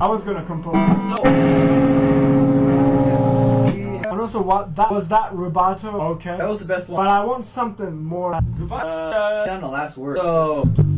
I was gonna compose. No. And also, was that rubato? Okay. That was the best one. But I want something more. Down the last word. So.